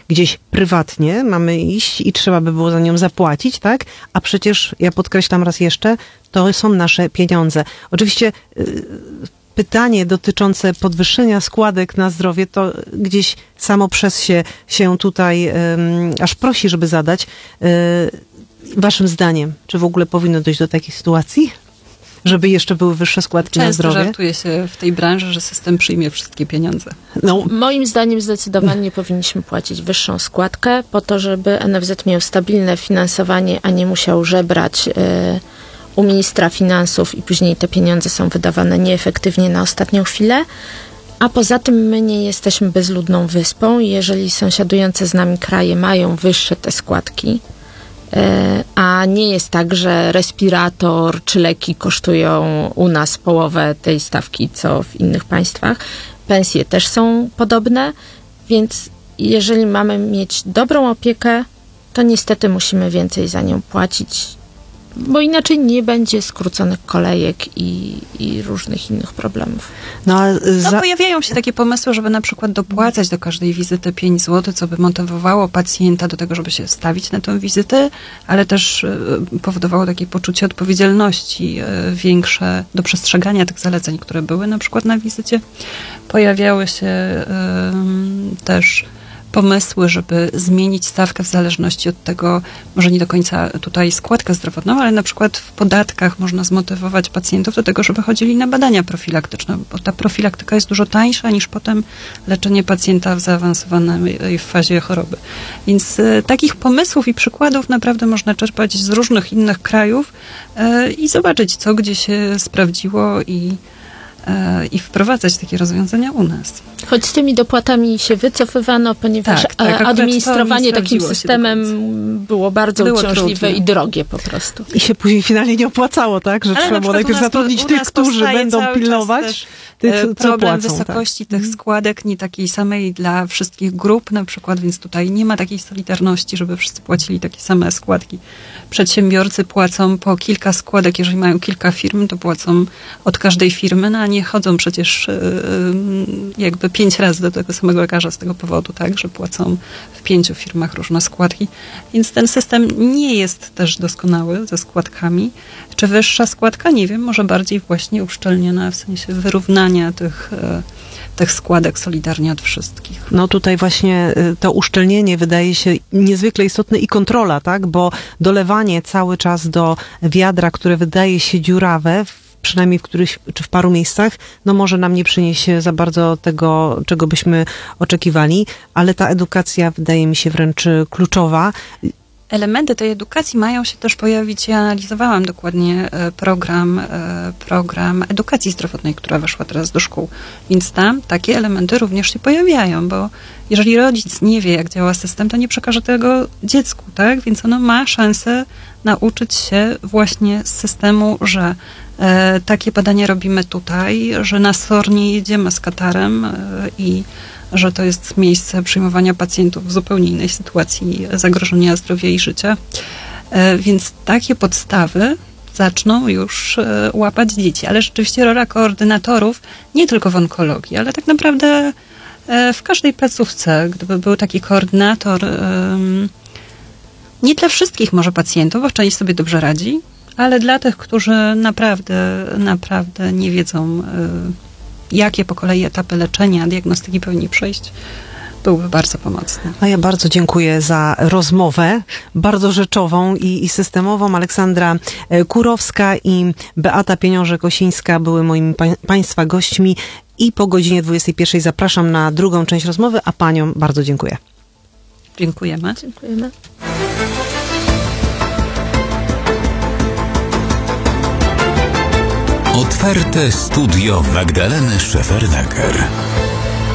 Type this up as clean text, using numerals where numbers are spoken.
gdzieś prywatnie mamy iść i trzeba by było za nią zapłacić, tak? A przecież, ja podkreślam raz jeszcze, to są nasze pieniądze. Oczywiście pytanie dotyczące podwyższenia składek na zdrowie to gdzieś samo przez się tutaj aż prosi, żeby zadać. Waszym zdaniem, czy w ogóle powinno dojść do takiej sytuacji? Żeby jeszcze były wyższe składki na zdrowie? Żartuje się w tej branży, że system przyjmie wszystkie pieniądze. No. Moim zdaniem zdecydowanie powinniśmy płacić wyższą składkę po to, żeby NFZ miał stabilne finansowanie, a nie musiał żebrać u ministra finansów i później te pieniądze są wydawane nieefektywnie na ostatnią chwilę. A poza tym my nie jesteśmy bezludną wyspą i jeżeli sąsiadujące z nami kraje mają wyższe te składki, a nie jest tak, że respirator czy leki kosztują u nas połowę tej stawki, co w innych państwach. Pensje też są podobne, więc jeżeli mamy mieć dobrą opiekę, to niestety musimy więcej za nią płacić, bo inaczej nie będzie skróconych kolejek i różnych innych problemów. Pojawiają się takie pomysły, żeby na przykład dopłacać do każdej wizyty 5 zł, co by motywowało pacjenta do tego, żeby się stawić na tę wizytę, ale też powodowało takie poczucie odpowiedzialności większe do przestrzegania tych zaleceń, które były na przykład na wizycie. Pojawiały się też pomysły, żeby zmienić stawkę w zależności od tego, może nie do końca tutaj składkę zdrowotną, ale na przykład w podatkach można zmotywować pacjentów do tego, żeby chodzili na badania profilaktyczne, bo ta profilaktyka jest dużo tańsza niż potem leczenie pacjenta w zaawansowanej fazie choroby. Więc takich pomysłów i przykładów naprawdę można czerpać z różnych innych krajów i zobaczyć, co gdzie się sprawdziło i wprowadzać takie rozwiązania u nas. Choć z tymi dopłatami się wycofywano, ponieważ administrowanie takim systemem było bardzo uciążliwe trudne i drogie po prostu. I się później finalnie nie opłacało, tak? Że trzeba było najpierw zatrudnić tych, którzy będą pilnować tych, co problem płacą, wysokości tych składek, nie takiej samej dla wszystkich grup na przykład, więc tutaj nie ma takiej solidarności, żeby wszyscy płacili takie same składki. Przedsiębiorcy płacą po kilka składek, jeżeli mają kilka firm, to płacą od każdej firmy, no a nie chodzą przecież jakby 5 razy do tego samego lekarza z tego powodu, tak, że płacą w 5 firmach różne składki. Więc ten system nie jest też doskonały ze składkami. Czy wyższa składka? Nie wiem, może bardziej właśnie uszczelniona w sensie wyrównania tych składek solidarnie od wszystkich. No tutaj właśnie to uszczelnienie wydaje się niezwykle istotne i kontrola, tak? Bo dolewanie cały czas do wiadra, które wydaje się dziurawe, przynajmniej w których czy w paru miejscach, no może nam nie przynieść za bardzo tego, czego byśmy oczekiwali, ale ta edukacja wydaje mi się wręcz kluczowa. Elementy tej edukacji mają się też pojawić. Ja analizowałam dokładnie program edukacji zdrowotnej, która weszła teraz do szkół. Więc tam takie elementy również się pojawiają, bo jeżeli rodzic nie wie, jak działa system, to nie przekaże tego dziecku, tak? Więc ono ma szansę nauczyć się właśnie z systemu, że takie badania robimy tutaj, że na SOR nie jedziemy z katarem i że to jest miejsce przyjmowania pacjentów w zupełnie innej sytuacji zagrożenia zdrowia i życia. Więc takie podstawy zaczną już łapać dzieci. Ale rzeczywiście rola koordynatorów, nie tylko w onkologii, ale tak naprawdę w każdej placówce, gdyby był taki koordynator, nie dla wszystkich może pacjentów, bo część sobie dobrze radzi, ale dla tych, którzy naprawdę nie wiedzą, jakie po kolei etapy leczenia, diagnostyki powinni przejść, byłby bardzo pomocny. A ja bardzo dziękuję za rozmowę, bardzo rzeczową i systemową. Aleksandra Kurowska i Beata Pieniążek-Osińska były moimi Państwa gośćmi i po godzinie 21 zapraszam na drugą część rozmowy, a Paniom bardzo dziękuję. Dziękujemy. Dziękujemy. Otwarte studio Magdaleny Szefernaker.